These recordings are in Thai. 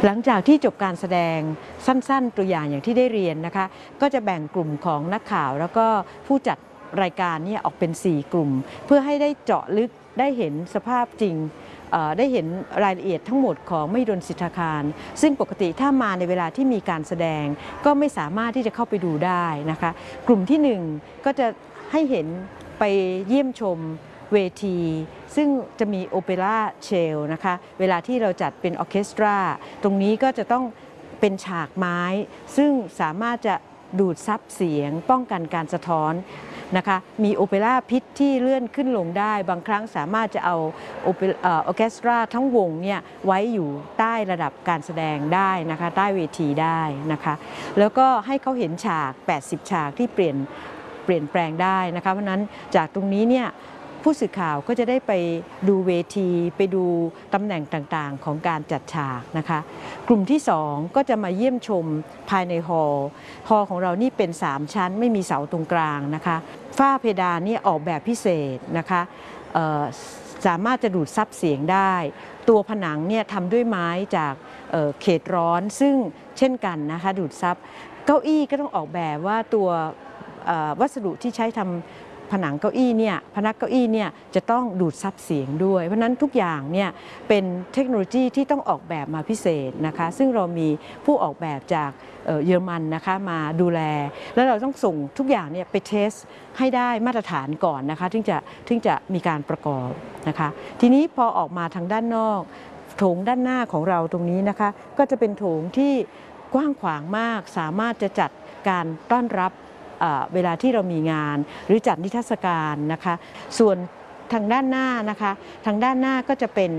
หลังจากที่จบการแสดงสั้นๆตัวอย่างอย่างที่ได้เรียนนะคะก็จะแบ่งกลุ่มของนักข่าวแล้วก็ผู้จัดรายการนี่ออกเป็น4กลุ่มเพื่อให้ได้เจาะลึกได้เห็นสภาพจริงได้เห็นรายละเอียดทั้งหมดของมหิดลสิทธาคารซึ่งปกติถ้ามาในเวลาที่มีการแสดงก็ไม่สามารถที่จะเข้าไปดูได้นะคะกลุ่มที่1ก็จะให้เห็นไปเยี่ยมชมเวทีซึ่งจะมีโอเปร่าเชลนะคะเวลาที่เราจัดเป็นออร์เคสตราตรงนี้ก็จะต้องเป็นฉากไม้ซึ่งสามารถจะดูดซับเสียงป้องกันการสะท้อนนะคะมีโอเปร่าพิทที่เลื่อนขึ้นลงได้บางครั้งสามารถจะเอาออร์เคสตราทั้งวงเนี่ยไว้อยู่ใต้ระดับการแสดงได้นะคะใต้เวทีได้นะคะแล้วก็ให้เขาเห็นฉาก80ฉากที่เปลี่ยนแปลงได้นะคะเพราะนั้นจากตรงนี้เนี่ยผู้สื่อข่าวก็จะได้ไปดูเวทีไปดูตำแหน่งต่างๆของการจัดฉากนะคะกลุ่มที่2ก็จะมาเยี่ยมชมภายในฮอลล์ของเรานี่เป็น3ชั้นไม่มีเสาตรงกลางนะคะฝ้าเพดานนี่ออกแบบพิเศษนะคะสามารถจะดูดซับเสียงได้ตัวผนังเนี่ยทำด้วยไม้จากเขตร้อนซึ่งเช่นกันนะคะดูดซับเก้าอี้ก็ต้องออกแบบว่าตัววัสดุที่ใช้ทำผนังเก้าอี้เนี่ยพนักเก้าอี้เนี่ยจะต้องดูดซับเสียงด้วยเพราะนั้นทุกอย่างเนี่ยเป็นเทคโนโลยีที่ต้องออกแบบมาพิเศษนะคะซึ่งเรามีผู้ออกแบบจากเยอรมันนะคะมาดูแลแล้วเราต้องส่งทุกอย่างเนี่ยไปเทสให้ได้มาตรฐานก่อนนะคะถึงจะมีการประกอบนะคะทีนี้พอออกมาทางด้านนอกโถงด้านหน้าของเราตรงนี้นะคะก็จะเป็นโถงที่กว้างขวางมากสามารถจะจัดการต้อนรับเวลาที่เรามีงานหรือจัดนิทรรศการนะคะส่วนทางด้านหน้านะคะทางด้านหน้าก็จะเป็น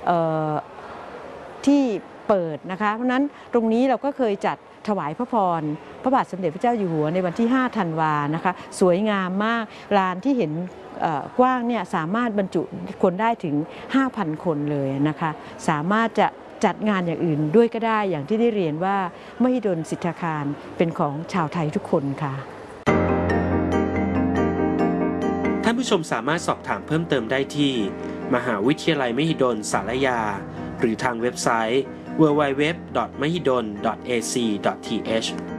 ที่เปิดนะคะเพราะนั้นตรงนี้เราก็เคยจัดถวายพระพรพระบาทสมเด็จพระเจ้าอยู่หัวในวันที่5ธันวานะคะสวยงามมากลานที่เห็นกว้างเนี่ยสามารถบรรจุคนได้ถึง 5,000 คนเลยนะคะสามารถจะจัดงานอย่างอื่นด้วยก็ได้อย่างที่ได้เรียนว่ามหิดลสิทธาคารเป็นของชาวไทยทุกคนค่ะท่านผู้ชมสามารถสอบถามเพิ่มเติมได้ที่มหาวิทยาลัยมหิดลสารยาหรือทางเว็บไซต์ www.mahidol.ac.th